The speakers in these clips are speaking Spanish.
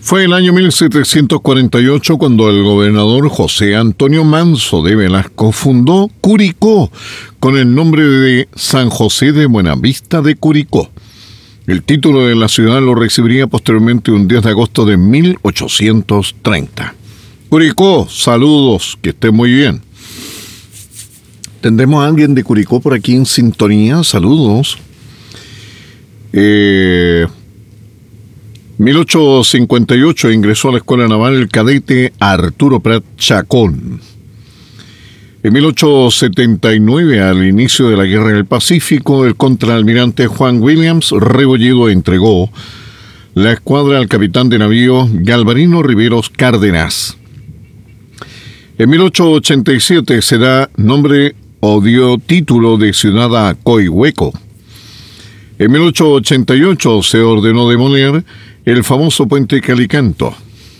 Fue el año 1748 cuando el gobernador José Antonio Manso de Velasco fundó Curicó con el nombre de San José de Buenavista de Curicó. El título de la ciudad lo recibiría posteriormente un 10 de agosto de 1830. Curicó, saludos, que esté muy bien. ¿Tendremos a alguien de Curicó por aquí en sintonía? Saludos. 1858 ingresó a la Escuela Naval el cadete Arturo Prat Chacón. En 1879, al inicio de la Guerra del Pacífico, el contraalmirante Juan Williams Rebolledo entregó la escuadra al capitán de navío Galvarino Riveros Cárdenas. En 1887 se da nombre o dio título de ciudad a Coihueco. En 1888 se ordenó demoler el famoso puente Calicanto.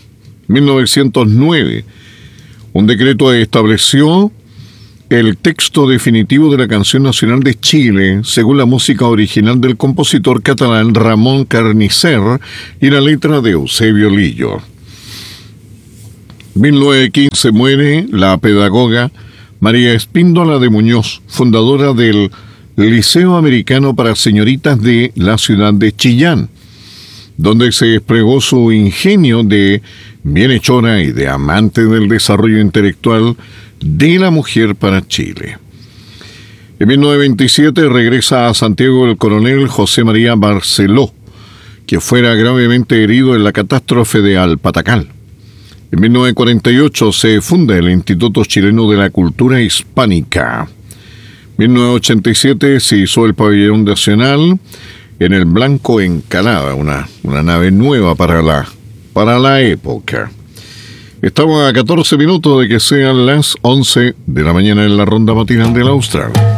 1909, un decreto estableció el texto definitivo de la canción nacional de Chile, según la música original del compositor catalán Ramón Carnicer y la letra de Eusebio Lillo. 1915 muere la pedagoga María Espíndola de Muñoz, fundadora del Liceo Americano para Señoritas de la ciudad de Chillán, donde se desplegó su ingenio de bienhechora y de amante del desarrollo intelectual de la mujer para Chile. En 1927 regresa a Santiago el coronel José María Barceló, que fuera gravemente herido en la catástrofe de Alpatacal. En 1948 se funda el Instituto Chileno de la Cultura Hispánica. En 1987 se hizo el pabellón nacional en el blanco Encalada, una nave nueva para la época. Estamos a 14 minutos de que sean las 11 de la mañana en la ronda matinal del Austral.